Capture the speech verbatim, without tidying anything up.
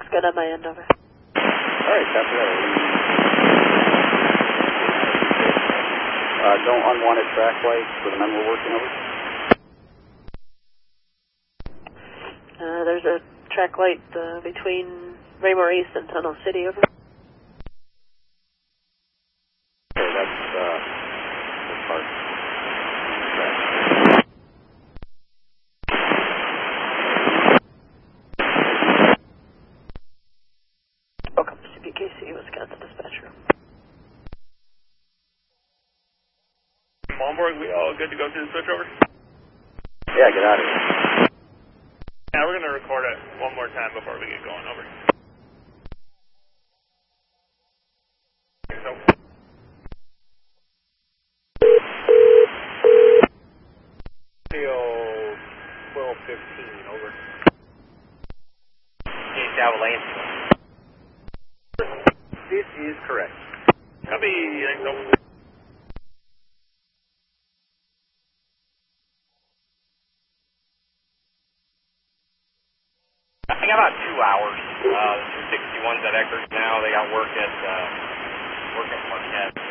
good on my end, over. Alright, copy that. Uh, don't unwanted track lights for the men we're working over. Uh, there's a track light uh, between Raymore East and Tunnel City, over. Okay, that's, uh, this part. Welcome to C P K C, Wisconsin Dispatcher. Malmborg, we all good to go through the switch over? Yeah, get out of here. Yeah, we're going to record it one more time before we get going, over. So. twelve fifteen, over. East Avalanche. This is correct. Copy, thanks, over. I got about two hours. Uh, the two sixty-one's at Eckerd now. They got work at, uh, work at Marquette.